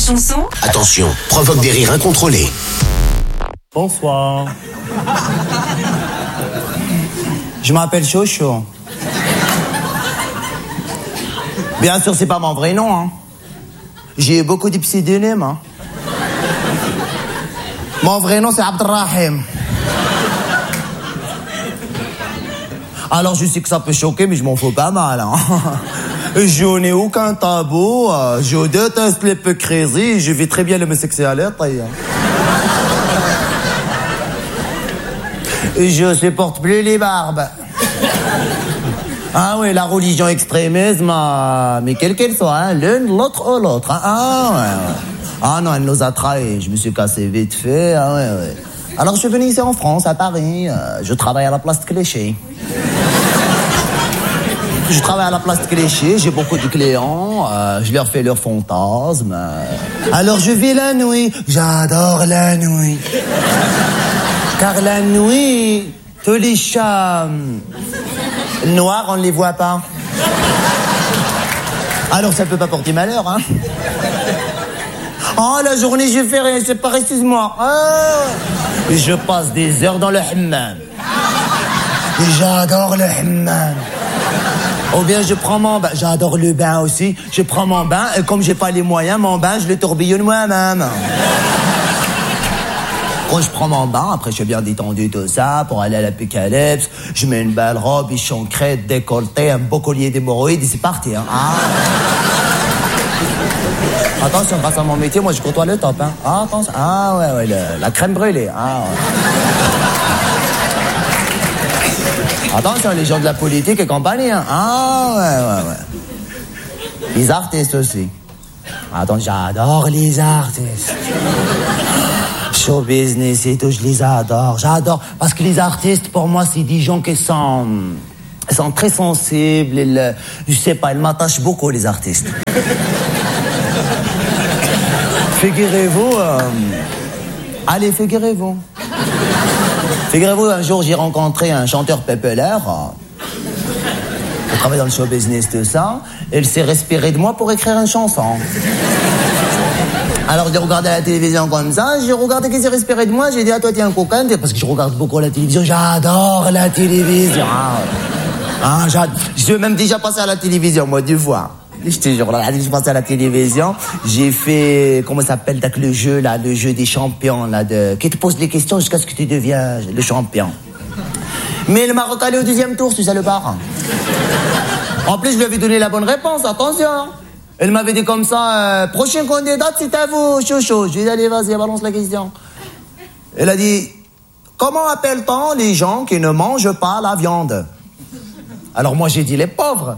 chanson. Attention, provoque des rires incontrôlés. Bonsoir. Je m'appelle Chocho. Bien sûr, c'est pas mon vrai nom, hein. J'ai eu beaucoup de pseudonymes, hein. Mon vrai nom, c'est Abdelrahim. Alors, je sais que ça peut choquer, mais je m'en fous pas mal, hein. Je n'ai aucun tabou, je déteste l'hypocrisie, je vis très bien l'homosexualité. Je supporte plus les barbes. Ah oui, la religion extrémisme, mais quelle qu'elle soit, hein, l'une, l'autre ou l'autre. Hein. Ah ouais. Ah non, elle nous a trahis, je me suis cassé vite fait. Ah ouais. Alors je suis venu ici en France, à Paris, je travaille à la place de Clichy. Je travaille à la place de Clichy, j'ai beaucoup de clients, je leur fais leurs fantasmes. Alors je vis la nuit, j'adore la nuit. Car la nuit, tous les chats noirs, on ne les voit pas. Alors ça ne peut pas porter malheur, hein. Oh, la journée, je fais rien, c'est pas, excuse-moi. Oh. Je passe des heures dans le hammam. J'adore le hammam. Ou bien je prends mon bain, j'adore le bain aussi. Je prends mon bain et comme j'ai pas les moyens, mon bain, je le tourbillonne moi-même. Quand je prends mon bain, après je suis bien détendu tout ça, pour aller à l'apocalypse, je mets une belle robe, bichon crête, décolleté, un beau collier d'hémorroïdes et c'est parti. Hein. Ah. Attention, grâce à mon métier, moi je côtoie le top. Hein. Ah, attention. Ah ouais, la crème brûlée. Ah, ouais. Attention, les gens de la politique et compagnie. Hein. Ah ouais. Les artistes aussi. Attends, j'adore les artistes. Show business et tout, je les adore. J'adore. Parce que les artistes, pour moi, c'est des gens qui sont très sensibles. Je sais pas, ils m'attachent beaucoup, les artistes. Figurez-vous, allez, figurez-vous, un jour, j'ai rencontré un chanteur populaire. Il travaille dans le show business, tout ça. Et il s'est respiré de moi pour écrire une chanson. Alors, j'ai regardé la télévision comme ça, j'ai regardé qu'il s'est respiré de moi, j'ai dit, ah, toi, t'es un coquin, parce que je regarde beaucoup la télévision, j'adore la télévision. Je vais même déjà passer à la télévision, moi, 2 fois. Je te jure, là, je passe à la télévision, j'ai fait, comment ça s'appelle, le jeu des champions, là, qui te pose les questions jusqu'à ce que tu deviens le champion. Mais il m'a recalé au 2e tour, tu sais le bar. En plus, je lui avais donné la bonne réponse, attention. Elle m'avait dit comme ça, prochaine candidate, c'est à vous, Chocho. Je lui ai dit, allez, vas-y, balance la question. Elle a dit, comment appelle-t-on les gens qui ne mangent pas la viande? Alors moi, j'ai dit, les pauvres.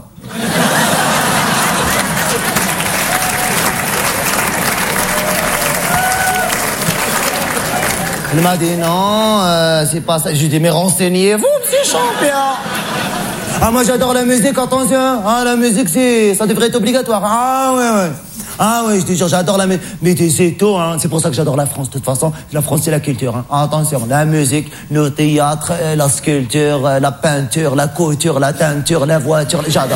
Elle m'a dit, non, c'est pas ça. Je lui ai dit, mais renseignez-vous, petit champion. Ah, moi, j'adore la musique, attention. Ah, la musique, ça devrait être obligatoire. Ah, ouais. Ah, ouais, je te jure, j'adore la musique. Mais c'est tout, hein. C'est pour ça que j'adore la France. De toute façon, la France, c'est la culture, hein. Attention, la musique, le théâtre, la sculpture, la peinture, la couture, la teinture, la voiture, j'adore.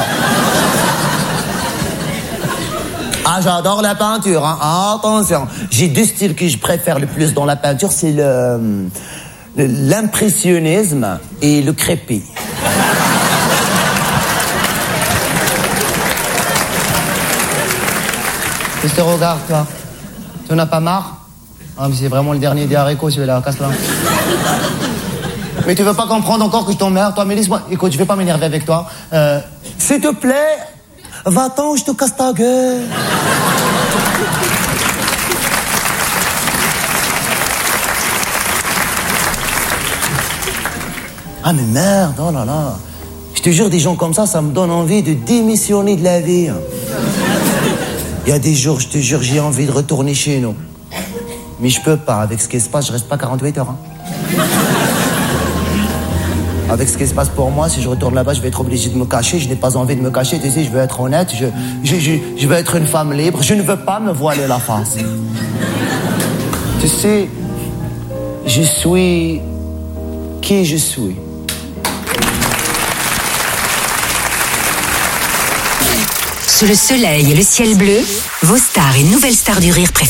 Ah, j'adore la peinture, hein. Attention. J'ai 2 styles que je préfère le plus dans la peinture, c'est l'impressionnisme et le crépi. Qu'est-ce que tu regardes, toi? Tu n'en as pas marre? Ah, mais c'est vraiment le dernier des haricots, celui-là, casse-la. Mais tu veux pas comprendre encore que je t'emmerde, toi? Mais laisse-moi, écoute, je vais pas m'énerver avec toi. S'il te plaît, va-t'en, je te casse ta gueule. Ah, mais merde, oh là là. Je te jure, des gens comme ça me donne envie de démissionner de la vie. Il y a des jours, je te jure, j'ai envie de retourner chez nous. Mais je peux pas. Avec ce qui se passe, je reste pas 48 heures. Hein. Avec ce qui se passe pour moi, si je retourne là-bas, je vais être obligé de me cacher. Je n'ai pas envie de me cacher. Tu sais, je veux être honnête. Je veux être une femme libre. Je ne veux pas me voiler la face. Tu sais, je suis qui je suis. Sous le soleil et le ciel bleu, vos stars et nouvelles stars du rire préférées.